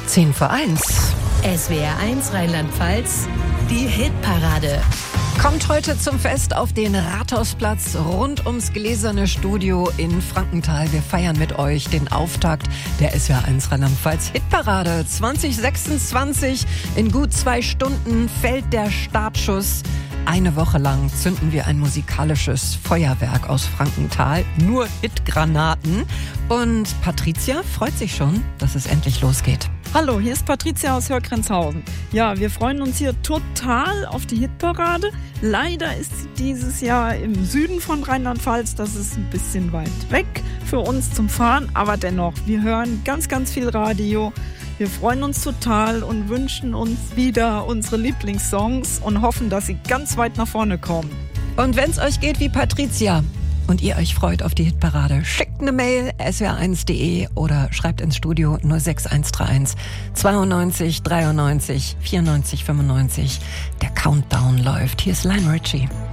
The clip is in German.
10 vor 1. SWR 1 Rheinland-Pfalz, die Hitparade. Kommt heute zum Fest auf den Rathausplatz rund ums Gläserne Studio in Frankenthal. Wir feiern mit euch den Auftakt der SWR 1 Rheinland-Pfalz Hitparade 2026. In gut 2 Stunden fällt der Startschuss. Eine Woche lang zünden wir ein musikalisches Feuerwerk aus Frankenthal. Nur Hitgranaten. Und Patricia freut sich schon, dass es endlich losgeht. Hallo, hier ist Patricia aus Hörgrenzhausen. Ja, wir freuen uns hier total auf die Hitparade. Leider ist sie dieses Jahr im Süden von Rheinland-Pfalz. Das ist ein bisschen weit weg für uns zum Fahren. Aber dennoch, wir hören ganz, ganz viel Radio. Wir freuen uns total und wünschen uns wieder unsere Lieblingssongs und hoffen, dass sie ganz weit nach vorne kommen. Und wenn es euch geht wie Patricia und ihr euch freut auf die Hitparade, schickt eine Mail swr1.de oder schreibt ins Studio 06131 92 93 94 95. Der Countdown läuft. Hier ist Lionel Richie.